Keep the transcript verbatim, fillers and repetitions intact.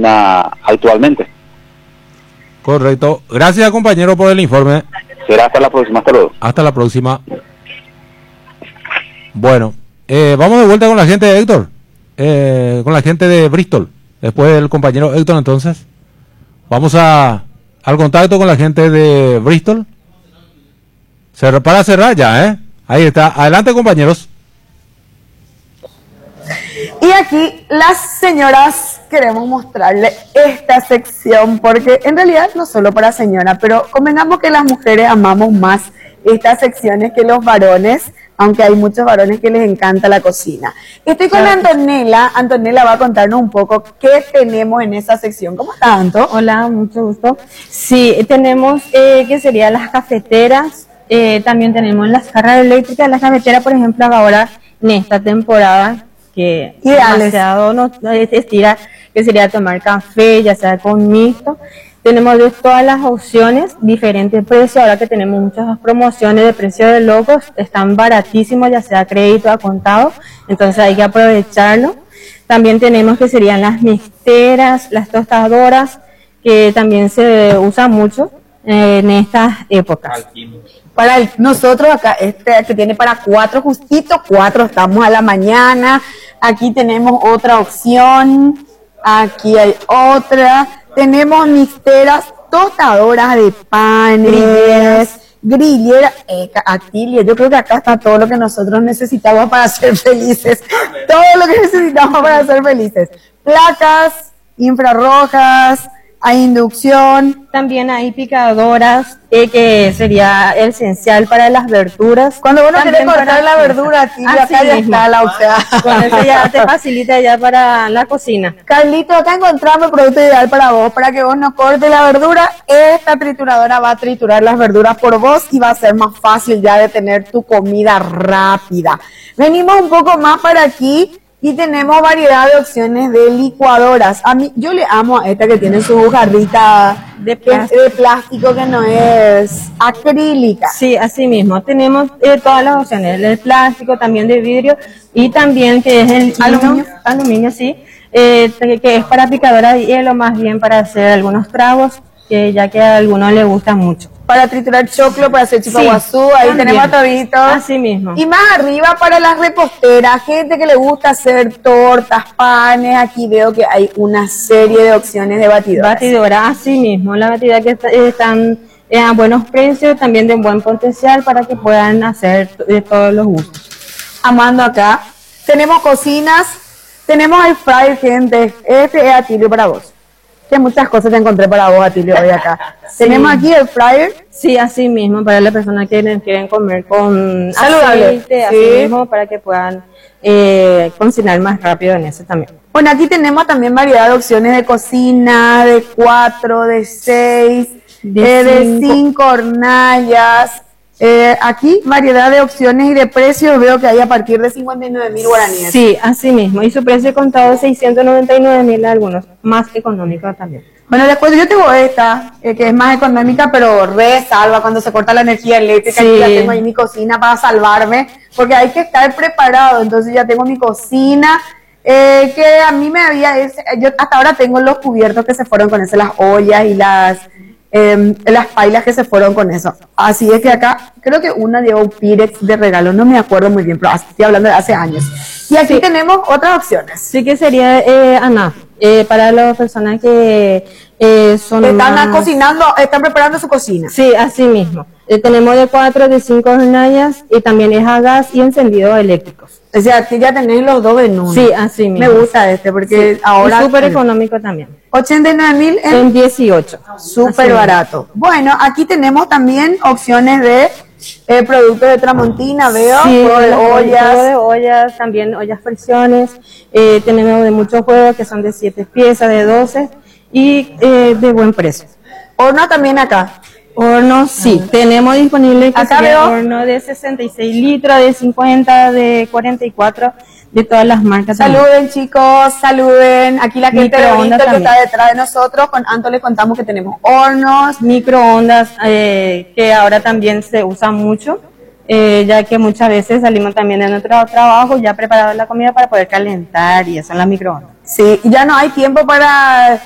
cocina actualmente. Correcto. Gracias, compañero, por el informe. Será hasta la próxima. Hasta luego. Hasta la próxima. Bueno, eh, vamos de vuelta con la gente de Héctor, eh, con la gente de Bristol. Después del compañero Héctor, entonces, vamos a al contacto con la gente de Bristol. Cer- para cerrar ya, ¿eh? Ahí está. Adelante, compañeros. Y aquí las señoras queremos mostrarle esta sección porque en realidad no solo para señora, pero convengamos que las mujeres amamos más estas secciones que los varones, aunque hay muchos varones que les encanta la cocina. Estoy con Claro. Antonella. Antonella va a contarnos un poco qué tenemos en esa sección. ¿Cómo está, Anto? Hola, mucho gusto. Sí, tenemos eh, que serían las cafeteras, eh, también tenemos las cargas eléctricas. Las cafeteras, por ejemplo, ahora en esta temporada, que Ideales. demasiado nos estira, que sería tomar café, ya sea con mixto. Tenemos de todas las opciones, diferentes precios. Ahora que tenemos muchas promociones de precios de locos, están baratísimos, ya sea crédito a contado, entonces hay que aprovecharlo. También tenemos que serían las mixteras, las tostadoras, que también se usan mucho eh, en estas épocas. Para el- nosotros acá, este que tiene para cuatro, justito cuatro, estamos a la mañana. Aquí tenemos otra opción. Aquí hay otra. Tenemos mixteras, tostadoras de panes, Grilleras. grillera, eh, ca- Atilia, yo creo que acá está todo lo que nosotros necesitamos para ser felices. Todo lo que necesitamos para ser felices. Placas, infrarrojas, a inducción. También hay picadoras, eh, que sería esencial para las verduras. Cuando uno También quiere cortar para- la verdura, Atilia, Así acá ya mismo. está la opción. Con eso ya te facilita ya para la cocina. Carlito, acá encontramos el producto ideal para vos, para que vos no cortes la verdura. Esta trituradora va a triturar las verduras por vos y va a ser más fácil ya de tener tu comida rápida. Venimos un poco más para aquí y tenemos variedad de opciones de licuadoras. A mí, yo le amo a esta que tiene su jarrita De que- plástico. de plástico que no es acrílica. Sí, así mismo. Tenemos eh, todas las opciones, el plástico, también de vidrio y también que es el Aluminio. hino, aluminio, sí, eh, que que es para picadora de hielo, más bien para hacer algunos tragos, que ya que a algunos les gusta mucho. Para triturar choclo, para hacer chipaguazú, ahí también. tenemos toditos. Así mismo. Y más arriba para las reposteras, gente que le gusta hacer tortas, panes, aquí veo que hay una serie de opciones de batidoras. Batidora, así mismo, la batidora que está- están eh, a buenos precios, también de buen potencial para que puedan hacer de todos los gustos. Amando acá. Tenemos cocinas, tenemos el fryer, gente. Este es Atilio para vos. Que muchas cosas te encontré para vos, Atilio, hoy acá. Sí. Tenemos aquí el fryer. Sí, así mismo, para las personas que le- quieren comer con Saludable. aceite, así Sí. mismo, para que puedan eh, cocinar más rápido en eso también. Bueno, aquí tenemos también variedad de opciones de cocina, de cuatro, de seis, De eh, de cinco. cinco hornallas. Eh, aquí variedad de opciones y de precios veo que hay a partir de cincuenta y nueve mil guaraníes. Sí, así mismo, y su precio contado es seiscientos noventa y nueve mil algunos, más económico también. Bueno, después yo tengo esta, eh, que es más económica, pero re salva cuando se corta la energía eléctrica. Sí. Aquí ya tengo ahí mi cocina para salvarme, porque hay que estar preparado. Entonces ya tengo mi cocina, eh, que a mí me había, es- yo hasta ahora tengo los cubiertos que se fueron con eso, las ollas y las eh, las pailas que se fueron con eso. Así es que acá, creo que una llevó Pirex de regalo, no me acuerdo muy bien, pero estoy hablando de hace años. Y aquí Sí. tenemos otras opciones. Sí que sería, eh, Ana, eh, para las personas que eh, son Están más- cocinando, están preparando su cocina. Sí, así mismo. Eh, tenemos de cuatro, de cinco hornallas y también es a gas y encendidos eléctricos. O sea, aquí ya tenéis los dos en uno. Sí, así mismo. Me gusta este porque Sí, ahora es súper económico también. ochenta y nueve mil en En dieciocho. súper Así barato. Bueno, aquí tenemos también opciones de eh, productos de Tramontina, veo, Sí, juego de los juegos ollas. de ollas, también ollas presiones. Eh, tenemos de muchos juegos que son de siete piezas, de doce y eh, de buen precio. Horno también acá. Hornos, sí, tenemos disponible que Acá sería veo- horno de sesenta y seis litros, de cincuenta, de cuarenta y cuatro, de todas las marcas. también. Saluden, chicos, saluden. Aquí la gente de Microondas Bristol que también. está detrás de nosotros. Con Anto les contamos que tenemos hornos. Microondas, eh, que ahora también se usan mucho, eh, ya que muchas veces salimos también de nuestro trabajo ya preparado la comida para poder calentar y eso en las microondas. Sí, y ya no hay tiempo para